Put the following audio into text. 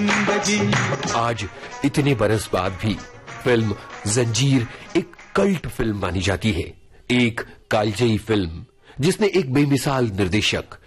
आज इतने बरस बाद भी फिल्म जंजीर एक कल्ट फिल्म मानी जाती है। एक कालजयी फिल्म जिसने एक बेमिसाल निर्देशक,